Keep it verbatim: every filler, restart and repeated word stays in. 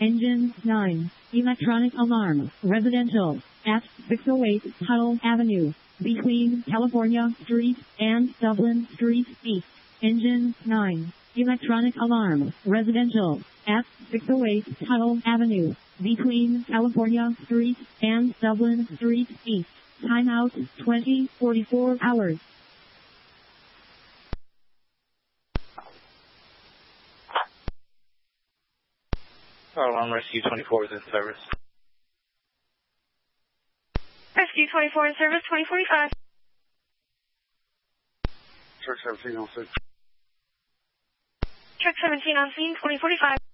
Engine nine. Electronic alarm. Residential. At six oh eight Huddle Avenue. Between California Street and Dublin Street East. Engine nine. Electronic alarm. Residential. At six oh eight Huddle Avenue. Between California Street and Dublin Street East. Timeout twenty forty-four hours. Alarm Rescue twenty-four is in service. Rescue twenty-four in service, twenty forty-five. Truck seventeen on scene. Truck seventeen on scene, twenty forty-five.